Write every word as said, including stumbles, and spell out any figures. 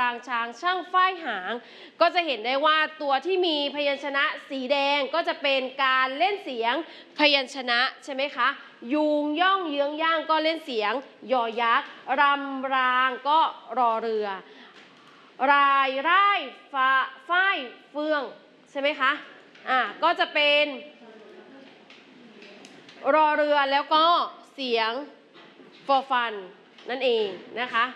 รางช้างช่างฝ้ายหางก็จะเห็นได้ว่าตัวที่มีพยัญชนะสีแดงก็จะเป็นการเล่นเสียงพยัญชนะใช่ไหมคะยูงย่องเยื้องย่างก็เล่นเสียงยอยักษ์รำรางก็รอเรือรายร่ายฟ้าฝ้ายเฟืองใช่ไหมคะอ่าก็จะเป็นรอเรือแล้วก็เสียงฟอฟันนั่นเองนะคะ